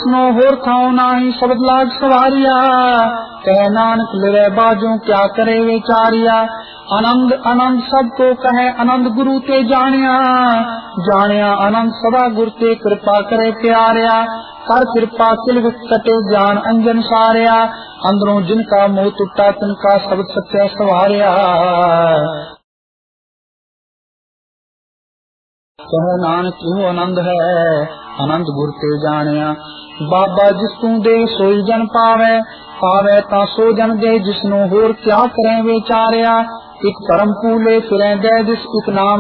जिसनो होर थाओ नाही शब्द लाग सवारिया, कह नानक लिवे बाजो क्या करे विचारिया। आनंद आनंद सबको कहे आनंद गुरु ते जानिया, जानिया आनंद सदा गुरु ते कृपा करे प्यारिया। कर कृपा किल कटे ज्ञान अंजन सारिया, अंदरों जिनका मोह टुटा तिनका शब्द सत्य सवारिया। कहो नानक इहो आनंद है आनंद गुर ते जानिया। बाबा जिसतू दे सोई जन पावे, पावे ता सो जन दे जिसनो होर क्या करें विचारिया। एक परम पूले फिरें दे जिस एक नाम